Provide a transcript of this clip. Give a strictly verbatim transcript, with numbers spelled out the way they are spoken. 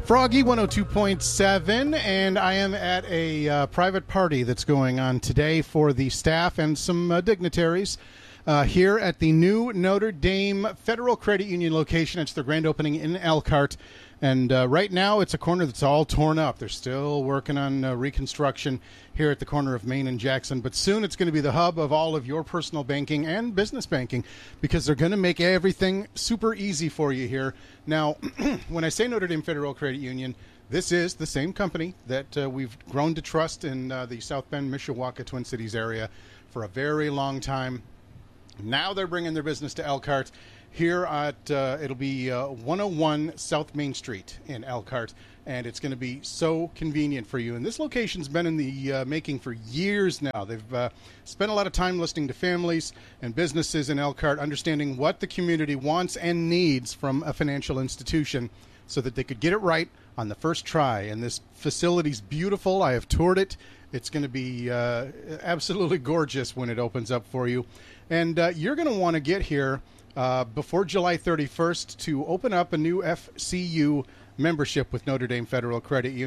Froggy one oh two point seven, and I am at a uh, private party that's going on today for the staff and some uh, dignitaries uh, here at the new Notre Dame Federal Credit Union location. It's the grand opening in Elkhart, and uh, right now it's a corner that's all torn up. They're still working on uh, reconstruction here at the corner of Main and Jackson, but soon it's going to be the hub of all of your personal banking and business banking, because they're going to make everything super easy for you here. Now, when I say Notre Dame Federal Credit Union, this is the same company that uh, we've grown to trust in uh, the South Bend, Mishawaka, Twin Cities area for a very long time. Now they're bringing their business to Elkhart. Here at, uh, it'll be uh, one oh one South Main Street in Elkhart, and it's going to be so convenient for you. And this location's been in the uh, making for years now. They've uh, spent a lot of time listening to families and businesses in Elkhart, understanding what the community wants and needs from a financial institution so that they could get it right on the first try. And this facility's beautiful. I have toured it. It's going to be uh, absolutely gorgeous when it opens up for you. And uh, you're going to want to get here Uh, before July thirty-first to open up a new F C U membership with Notre Dame Federal Credit Union.